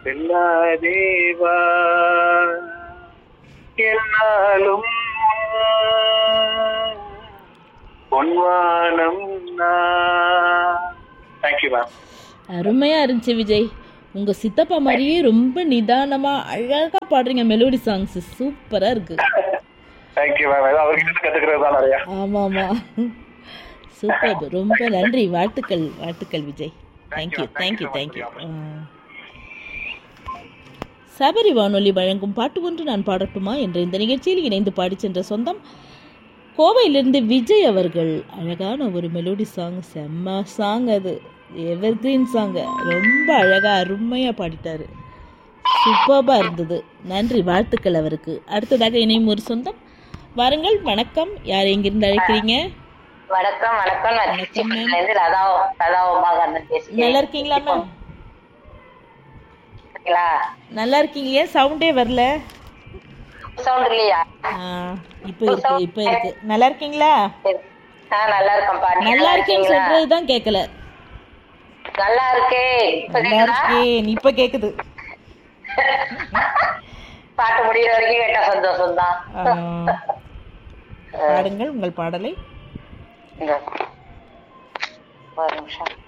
வெல்லாதேவா என்னாலும் பொன்வானம் thank you ma'am. அருமையாக இருந்துச்சு விஜய். உங்கள் சித்தப்பா மாதிரியே ரொம்ப நிதானமாக அழகாக பாடுறீங்க. மெலோடி சாங்ஸ் சூப்பராக இருக்குது. Thank you ma'am. அவர்கிட்ட கற்றுக்கிறது தான் நிறையா. ஆமாம் ஆமாம், சூப்பர். ரொம்ப நன்றி. வாழ்த்துக்கள் வாழ்த்துக்கள் Vijay. Thank you thank you thank you. Sabari வானொலி வழங்கும் பாட்டு ஒன்று நான் பாடட்டுமா என்ற இந்த நிகழ்ச்சியில் இணைந்து பாடி சென்ற சொந்தம் கோவையிலிருந்து விஜய் அவர்கள். அழகான ஒரு மெலோடி சாங், செம்ம சாங், அது எவர் கிரீன் சாங். ரொம்ப அழகாக அருமையாக பாடிட்டாரு. சூப்பராக இருந்தது. நன்றி, வாழ்த்துக்கள் அவருக்கு. அடுத்ததாக இணையும் ஒரு சொந்தம். வாருங்கள். வணக்கம். யார் எங்கிருந்து அழைக்கிறீங்க? வணக்கம் வணக்கம். நல்லா இருக்கீங்களா மேம்? நல்லா இருக்கீங்க. சவுண்டே வரல. சவுண்ட் இல்லையா? இப்போ இருக்கு, இப்போ இருக்கு. நல்லா இருக்கீங்களா? நல்லா இருக்கேன். நல்லா இருக்கேன்னு சொல்றதுதான் கேட்கல. நல்லா இருக்கேன் இப்ப கேக்குது. பாட்டு முடிகிற வரைக்கும் கேட்டா சந்தோஷம் தான். பாடுங்கள் உங்கள் பாடலை. ஒரு நிமிஷம்.